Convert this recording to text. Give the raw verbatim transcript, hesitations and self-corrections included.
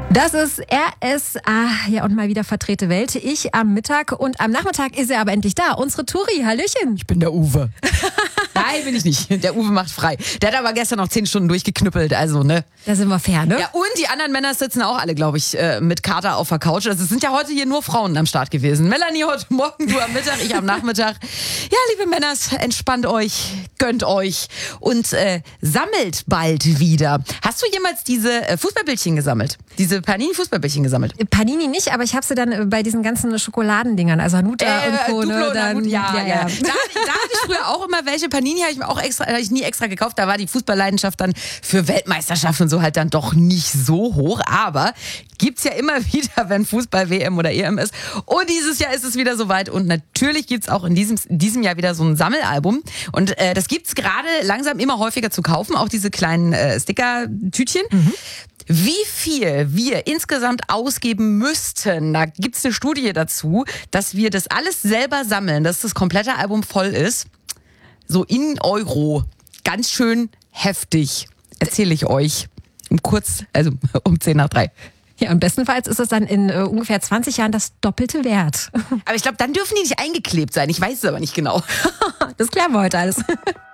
Das ist R S A, ja, und mal wieder verdrehte Welt. Ich am Mittag und am Nachmittag ist er aber endlich da. Unsere Turi, Hallöchen. Ich bin der Uwe. Nein, bin ich nicht. Der Uwe macht frei. Der hat aber gestern noch zehn Stunden durchgeknüppelt, also, ne? Da sind wir fair, ne? Ja, und die anderen Männer sitzen auch alle, glaube ich, mit Kater auf der Couch. Also es sind ja heute hier nur Frauen am Start gewesen. Melanie heute Morgen, du am Mittag, ich am Nachmittag. Ja, liebe Männers, entspannt euch, gönnt euch und äh, sammelt bald wieder. Hast du jemals diese äh, Fußballbildchen gesammelt? Diese Panini-Fußballbildchen gesammelt? Panini nicht, aber ich habe sie dann bei diesen ganzen Schokoladendingern, also Hanuta äh, und Co. Duplo, Ne, dann, Hanuta, ja, ja, ja. Da, da hatte ich früher auch immer welche. Panini habe ich mir auch extra, habe ich nie extra gekauft. Da war die Fußballleidenschaft dann für Weltmeisterschaften und so halt dann doch nicht so hoch. Aber gibt's ja immer wieder, wenn Fußball W M oder E M ist. Und dieses Jahr ist es wieder soweit. Und natürlich gibt's auch in diesem, in diesem Jahr wieder so ein Sammelalbum. Und äh, das gibt's gerade langsam immer häufiger zu kaufen. Auch diese kleinen äh, Sticker-Tütchen. Mhm. Wie viel wir insgesamt ausgeben müssten, da gibt's eine Studie dazu, dass wir das alles selber sammeln, dass das komplette Album voll ist. So in Euro. Ganz schön heftig. Erzähle ich euch. Um kurz, also um zehn nach drei. Ja, und bestenfalls ist es dann in äh, ungefähr zwanzig Jahren das doppelte Wert. Aber ich glaube, dann dürfen die nicht eingeklebt sein. Ich weiß es aber nicht genau. Das klären wir heute alles.